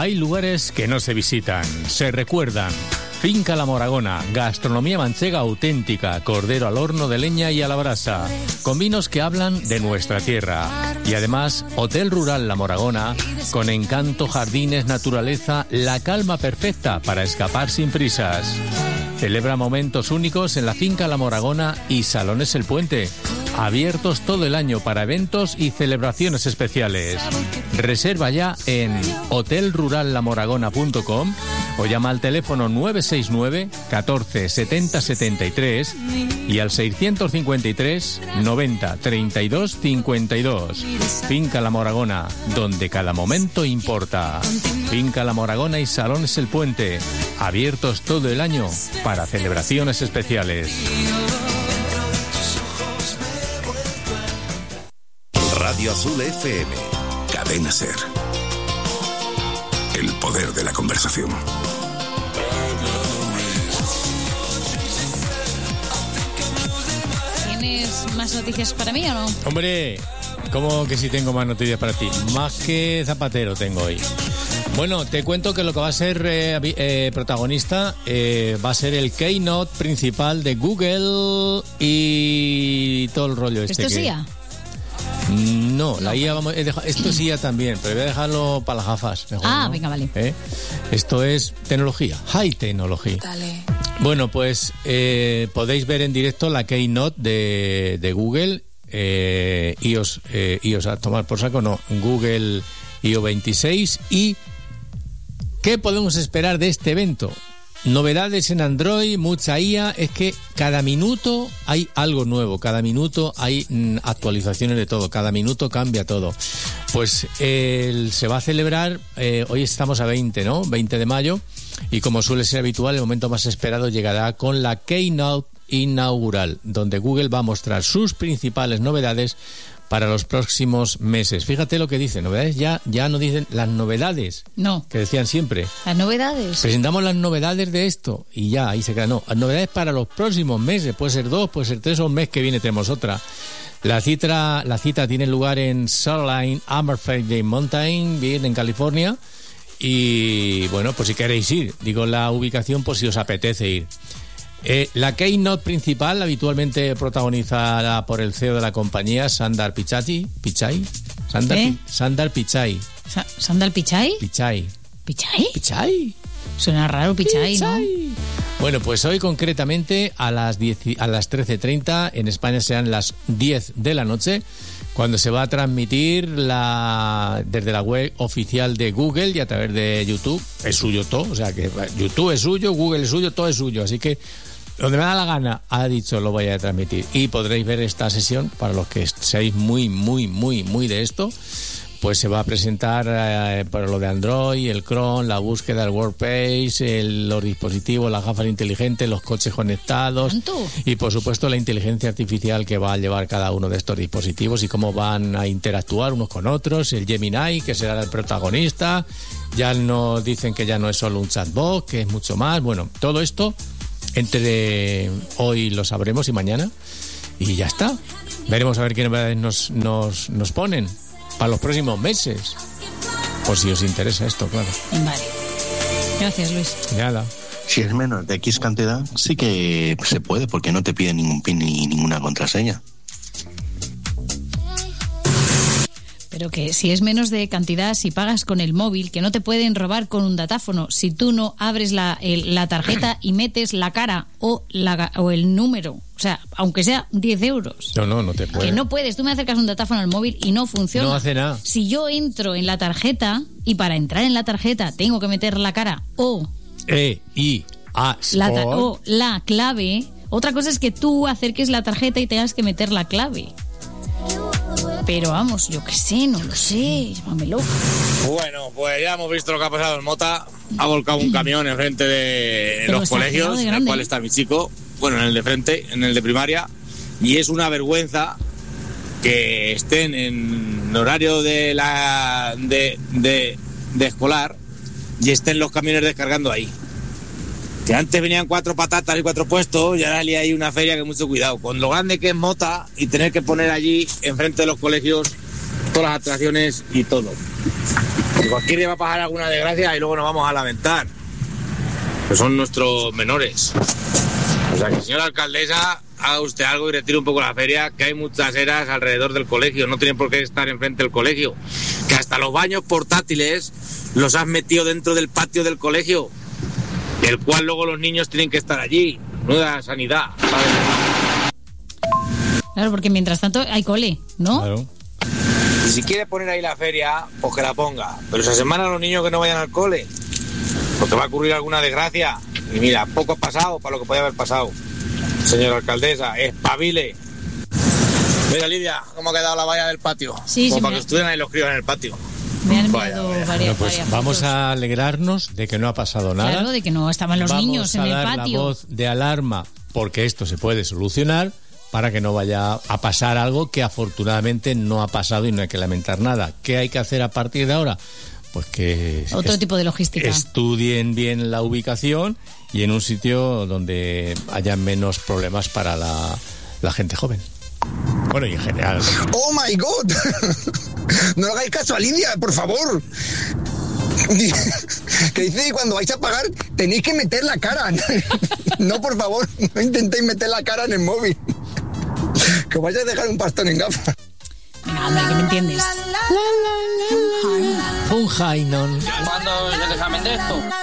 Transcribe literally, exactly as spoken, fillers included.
Hay lugares que no se visitan, se recuerdan. Finca La Moragona, gastronomía manchega auténtica, cordero al horno de leña y a la brasa, con vinos que hablan de nuestra tierra. Y además, Hotel Rural La Moragona, con encanto, jardines, naturaleza, la calma perfecta para escapar sin prisas. Celebra momentos únicos en la Finca La Moragona y Salones El Puente, abiertos todo el año para eventos y celebraciones especiales. Reserva ya en hotel rural la moragona punto com o llama al teléfono nueve seis nueve, catorce, setenta, setenta y tres y al seiscientos cincuenta y tres, noventa, treinta y dos, cincuenta y dos. Finca La Moragona, donde cada momento importa. Finca La Moragona y Salones El Puente, abiertos todo el año para celebraciones especiales. Radio Azul F M, Cadena Ser. El poder de la conversación. ¿Tienes más noticias para mí o no? Hombre, ¿cómo que sí tengo más noticias para ti? Más que Zapatero tengo hoy. Bueno, te cuento que lo que va a ser eh, eh, protagonista eh, va a ser el keynote principal de Google y todo el rollo este. ¿Esto que... sí ya? No, la I A vamos, he dejado, esto sí ya también, pero voy a dejarlo para las gafas. Mejor, ah, ¿no? venga, vale. ¿Eh? Esto es tecnología, high technology. Dale. Bueno, pues eh, podéis ver en directo la keynote de, de Google, eh, iOS, eh, iOS a tomar por saco, no, Google I O veintiséis. ¿Y qué podemos esperar de este evento? Novedades en Android, mucha I A, es que cada minuto hay algo nuevo, cada minuto hay mm, actualizaciones de todo, cada minuto cambia todo. Pues eh, se va a celebrar, eh, hoy estamos a veinte, ¿no? veinte de mayo, y como suele ser habitual, el momento más esperado llegará con la Keynote inaugural, donde Google va a mostrar sus principales novedades para los próximos meses. Fíjate lo que dice, novedades ya, ya no dicen las novedades. No. Que decían siempre. Las novedades. Presentamos las novedades de esto y ya, ahí se queda. No, las novedades para los próximos meses, puede ser dos, puede ser tres o un mes que viene tenemos otra. La cita, la cita tiene lugar en Shoreline Amberfade Mountain, bien en California. Y bueno, pues si queréis ir, digo la ubicación por si os apetece ir. Eh, la keynote principal, habitualmente protagonizada por el C E O de la compañía, Sundar Pichai. Pichai. Sundar, ¿Eh? Sundar Pichai. Sa- ¿Sandal Pichai? Pichai. ¿Pichai? Pichai. Suena raro Pichai, Pichai. ¿no? Bueno, pues hoy concretamente a las diez, a las trece treinta, en España serán las diez de la noche, cuando se va a transmitir la desde la web oficial de Google y a través de YouTube. Es suyo todo, o sea que YouTube es suyo, Google es suyo, todo es suyo, así que donde me da la gana, ha dicho, lo voy a transmitir. Y podréis ver esta sesión, para los que seáis muy, muy, muy, muy de esto, pues se va a presentar eh, para lo de Android, el Chrome, la búsqueda, el WordPage, el, los dispositivos, las gafas inteligentes, los coches conectados. ¿Tanto? Y por supuesto la inteligencia artificial que va a llevar cada uno de estos dispositivos y cómo van a interactuar unos con otros, el Gemini, que será el protagonista. Ya nos dicen que ya no es solo un chatbot, que es mucho más. Bueno, todo esto entre hoy lo sabremos y mañana, y ya está. Veremos a ver qué novedades nos, nos, nos ponen para los próximos meses, por si os interesa esto, claro. Vale. Gracias, Luis. Nada. Si es menos de X cantidad, sí que se puede, porque no te piden ningún PIN ni ninguna contraseña. Pero que si es menos de cantidad, si pagas con el móvil, que no te pueden robar con un datáfono, si tú no abres la, el, la tarjeta y metes la cara o, la, o el número, o sea, aunque sea diez euros. No, no, no te puede. Que no puedes, tú me acercas un datáfono al móvil y no funciona. No hace nada. Si yo entro en la tarjeta y para entrar en la tarjeta tengo que meter la cara o E, I, A, la, ta- Sport. o la clave, otra cosa es que tú acerques la tarjeta y tengas que meter la clave. Pero vamos, yo qué sé, no lo sé, llámamelo. Bueno, pues ya hemos visto lo que ha pasado en Mota. Ha volcado un camión enfrente de Pero los exagerado colegios, de en el grande. cual está mi chico. Bueno, en el de frente, en el de primaria. Y es una vergüenza que estén en horario de la de, de, de escolar y estén los camiones descargando ahí. Que antes venían cuatro patatas y cuatro puestos, y ahora hay una feria que mucho cuidado. Con lo grande que es Mota y tener que poner allí, enfrente de los colegios, todas las atracciones y todo. Y cualquier día va a pasar alguna desgracia y luego nos vamos a lamentar. Que son nuestros menores. O sea que, señora alcaldesa, haga usted algo y retire un poco la feria, que hay muchas eras alrededor del colegio, no tienen por qué estar enfrente del colegio. Que hasta los baños portátiles los has metido dentro del patio del colegio, del cual luego los niños tienen que estar allí. Nueva sanidad, ¿sabes? Claro, porque mientras tanto hay cole, ¿no? Claro. Y si quiere poner ahí la feria, pues que la ponga. Pero esa semana los niños que no vayan al cole, porque va a ocurrir alguna desgracia. Y mira, poco ha pasado para lo que podía haber pasado. Señora alcaldesa, espabile. Mira, Lidia, cómo ha quedado la valla del patio. Sí, Como sí, para me... que estuvieran ahí los críos en el patio. Me han Vaya, enviado vaya. varias, Bueno, pues varias vamos fotos. a alegrarnos de que no ha pasado nada. Claro, de que no estaban los Vamos niños en a el dar patio. la voz de alarma porque esto se puede solucionar para que no vaya a pasar algo que afortunadamente no ha pasado y no hay que lamentar nada. ¿Qué hay que hacer a partir de ahora? Pues que Otro est- tipo de logística. estudien bien la ubicación y en un sitio donde haya menos problemas para la, la gente joven. Bueno, y en general. ¡Oh, my God! No le hagáis caso a Lidia, por favor. Que dice que cuando vais a pagar tenéis que meter la cara. No, por favor, no intentéis meter la cara en el móvil. Que os vais a dejar un pastón en gafas. Venga, hombre, que me entiendes. Un Hainon. ¿Cuándo es el examen de esto?